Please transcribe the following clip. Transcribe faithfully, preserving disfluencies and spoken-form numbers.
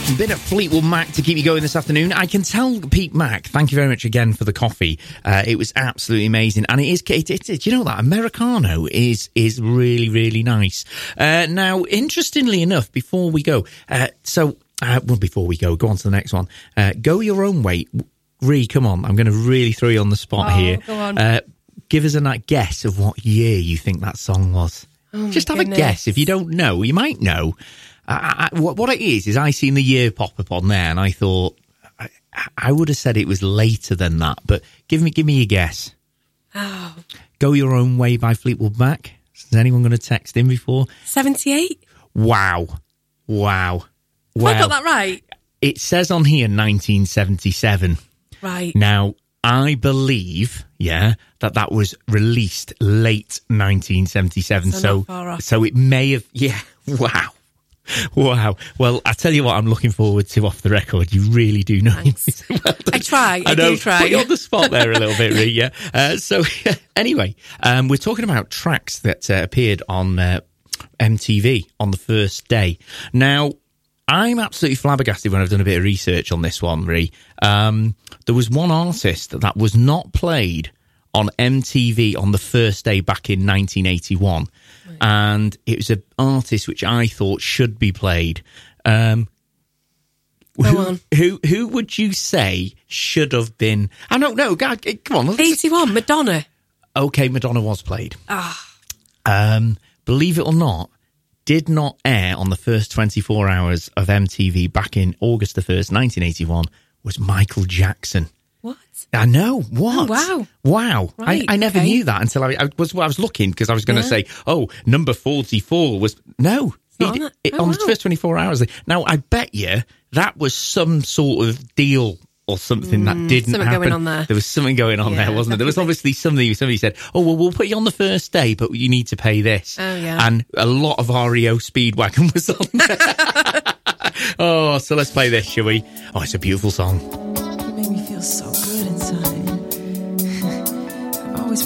Bit of Fleetwood Mac to keep you going this afternoon. I can tell Pete Mac, thank you very much again for the coffee. Uh, it was absolutely amazing. And it is, it, it, it, you know that, Americano is is really, really nice. Uh, now, interestingly enough, before we go, uh, so, uh, well, before we go, go on to the next one. Uh, Go Your Own Way. Ree, come on, I'm going to really throw you on the spot oh, here. Go on. Uh, give us a nice guess of what year you think that song was. Oh, Just have goodness. a guess. If you don't know, you might know. I, I, what, what it is, is I seen the year pop up on there and I thought, I, I would have said it was later than that, but give me give me a guess. Oh. Go Your Own Way by Fleetwood Mac. Is anyone going to text in before? seventy-eight? Wow. Wow. Have Wow. I got that right? It says on here nineteen seventy-seven. Right. Now, I believe, yeah, that that was released late nineteen seventy-seven. So So, not far off. so it may have, yeah, wow. Wow. Well, I tell you what I'm looking forward to off the record. You really do know. Well done. I try. I, I know, do try. put you on the spot there a little bit, Ree, yeah. Uh, so, anyway, um, we're talking about tracks that uh, appeared on uh, M T V on the first day. Now, I'm absolutely flabbergasted when I've done a bit of research on this one, Ree. Um, there was one artist that was not played on M T V on the first day back in nineteen eighty-one. Right. And it was an artist which I thought should be played. Um, Go who, on. Who, who would you say should have been... I don't know. God, come on. let's- eighty-one, Madonna. Okay, Madonna was played. Ah. Um, believe it or not, did not air on the first twenty-four hours of M T V back in August the first, nineteen eighty-one, was Michael Jackson. What? I know. What? Oh, wow. Wow. Right, I, I never okay. knew that until I, I was I was looking because I was going to Yeah. say, oh, number forty-four was... No. not It- on it? it- Oh, on the wow. first twenty-four hours. Now, I bet you that was some sort of deal or something that didn't something happen. going on there. There was something going on Yeah, there, wasn't there? There was definitely. obviously something, somebody said, oh, well, we'll put you on the first day, but you need to pay this. Oh, yeah. And a lot of R E O Speedwagon was on there. Oh, so let's play this, shall we? Oh, it's a beautiful song. You make me feel so good inside.